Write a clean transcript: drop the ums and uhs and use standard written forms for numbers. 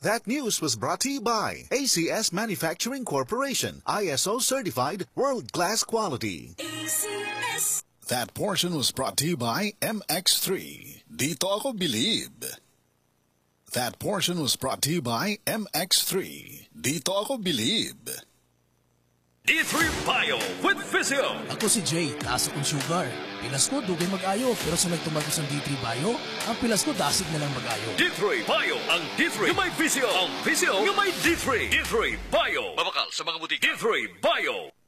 That news was brought to you by ACS Manufacturing Corporation, ISO certified world-class quality. ACS. That portion was brought to you by MX3. Dito ako believe. That portion was brought to you by MX3. Dito ako believe. D3 Bio with Physio. Ako si Jay, taas akong sugar. Pilas ko, dugay mag-ayo. Pero sa nagtumagos ng D3 Bio, ang pilas ko, dasig na lang mag-ayo. D3 Bio. Ang D3 yung may Physio. Ang Physio yung may D3. D3 Bio. Mabakal sa mga butik. D3 Bio.